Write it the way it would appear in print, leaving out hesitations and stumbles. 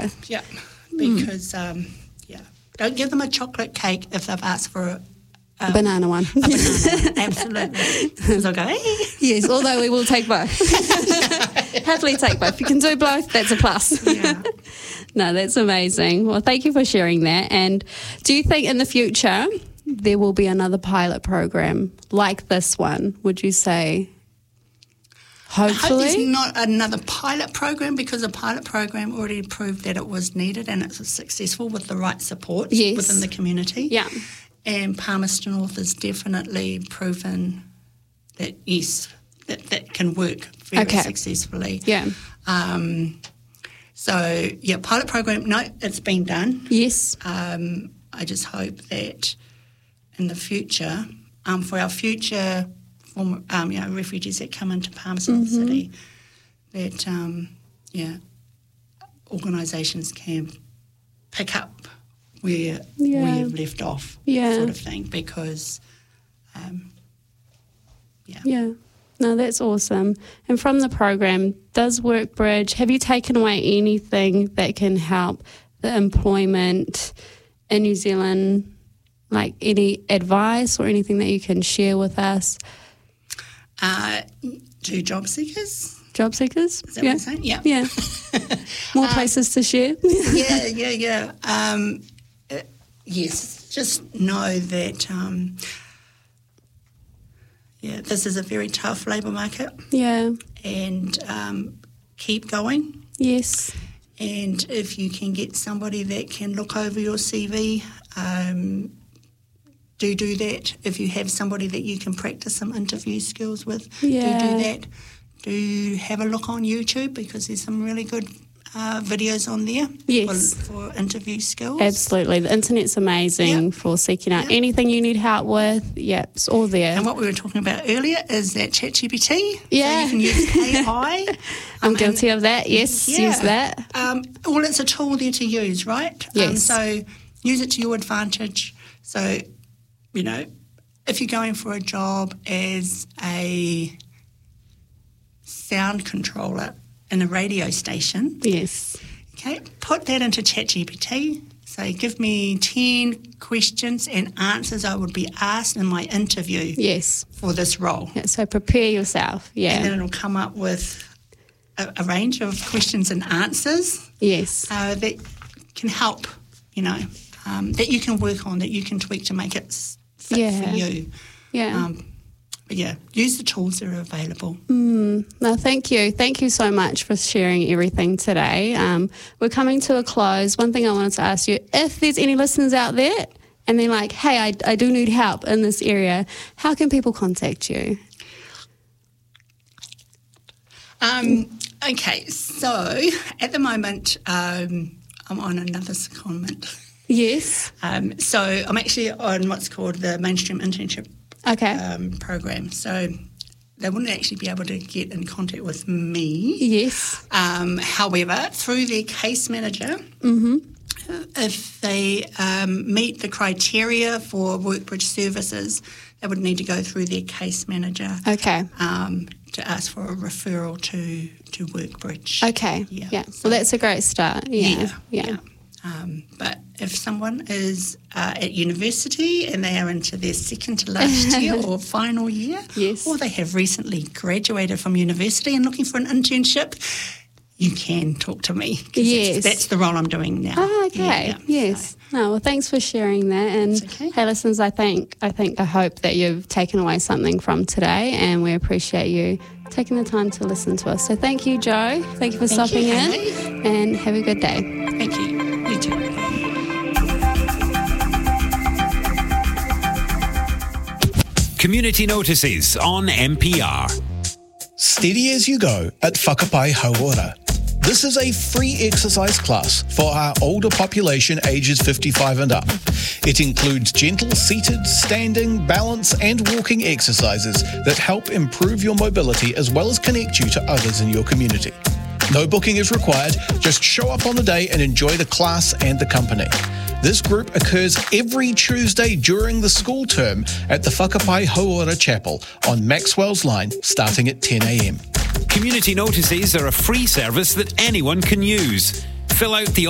Because, don't give them a chocolate cake if they've asked for a banana one. A banana one, absolutely. They'll go, hey. Yes, although we will take both. Happily take both. If you can do both, that's a plus. Yeah. No, that's amazing. Well, thank you for sharing that. And do you think in the future there will be another pilot program like this one, would you say? Hopefully. I hope there's not another pilot program, because the pilot program already proved that it was needed and it's successful with the right support within the community. Yeah. And Palmerston North has definitely proven that, yes, that can work very successfully. Yeah. Pilot program, no, it's been done. Yes. I just hope that in the future, for our future refugees that come into Palmerston City, that, organisations can pick up where we've left off, sort of thing, because, No, that's awesome. And from the program, does WorkBridge, have you taken away anything that can help the employment in New Zealand, like any advice or anything that you can share with us? To job seekers? Job seekers? Is that what you're saying? Yeah. Yeah. More places to share? Yeah. Yes, just know that, this is a very tough labour market. Yeah. And keep going. Yes. And if you can get somebody that can look over your CV, do that. If you have somebody that you can practice some interview skills with, do that. Do have a look on YouTube, because there's some really good videos on there for interview skills. Absolutely. The internet's amazing for seeking out anything you need help with. Yeah, it's all there. And what we were talking about earlier is that ChatGPT. Yeah. So you can use AI. I'm guilty of that. Yes, use that. Well, it's a tool there to use, right? Yes. So use it to your advantage. So, if you're going for a job as a sound controller in a radio station. Yes. Okay, put that into ChatGPT. Say, give me 10 questions and answers I would be asked in my interview. Yes. For this role. Yeah, so prepare yourself. Yeah. And then it'll come up with a range of questions and answers. Yes. That can help, that you can work on, that you can tweak to make it fit for you. Yeah. Use the tools that are available. No, thank you. Thank you so much for sharing everything today. We're coming to a close. One thing I wanted to ask you, if there's any listeners out there and they're like, hey, I do need help in this area, how can people contact you? Okay, so at the moment I'm on another secondment. Yes. So I'm actually on what's called the Mainstream Internship program. So they wouldn't actually be able to get in contact with me. Yes. However, through their case manager, if they meet the criteria for WorkBridge services, they would need to go through their case manager. Okay. To ask for a referral to WorkBridge. Okay. Yeah. So, well, that's a great start. Yeah. But if someone is at university and they are into their second to last year or final year, or they have recently graduated from university and looking for an internship, you can talk to me. Yes. That's the role I'm doing now. Oh, okay. Yes. No, well, thanks for sharing that. And hey, listeners, I hope that you've taken away something from today, and we appreciate you taking the time to listen to us. So thank you, Jo. Thank you for stopping in, and have a good day. Thank you. You too. Community notices on MPR. Steady as you go at Whakapai Hauora. This is a free exercise class for our older population ages 55 and up. It includes gentle seated, standing, balance and walking exercises that help improve your mobility as well as connect you to others in your community. No booking is required, just show up on the day and enjoy the class and the company. This group occurs every Tuesday during the school term at the Whakapai Hauora Chapel on Maxwell's Line, starting at 10 a.m. Community notices are a free service that anyone can use. Fill out the